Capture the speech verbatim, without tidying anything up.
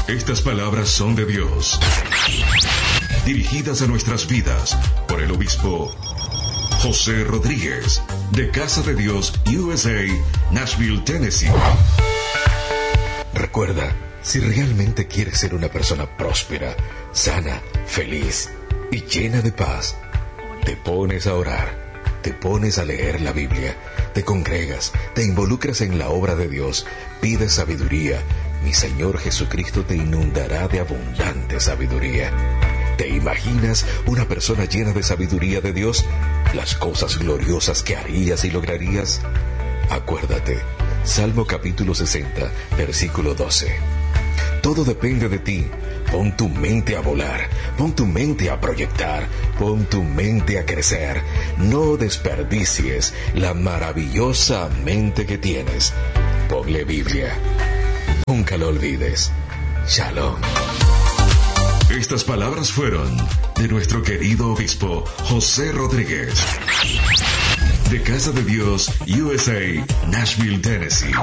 Estas palabras son de Dios, dirigidas a nuestras vidas por el obispo José Rodríguez, de Casa de Dios U S A, Nashville, Tennessee. Recuerda, si realmente quieres ser una persona próspera, sana, feliz y llena de paz, te pones a orar, te pones a leer la Biblia, te congregas, te involucras en la obra de Dios, pides sabiduría. Mi Señor Jesucristo te inundará de abundante sabiduría. ¿Te imaginas una persona llena de sabiduría de Dios? Las cosas gloriosas que harías y lograrías. Acuérdate, Salmo capítulo sesenta, versículo doce. Todo depende de ti. Pon tu mente a volar, pon tu mente a proyectar, pon tu mente a crecer. No desperdicies la maravillosa mente que tienes. Ponle Biblia. Nunca lo olvides. Shalom. Estas palabras fueron de nuestro querido obispo José Rodríguez, de Casa de Dios U S A, Nashville, Tennessee.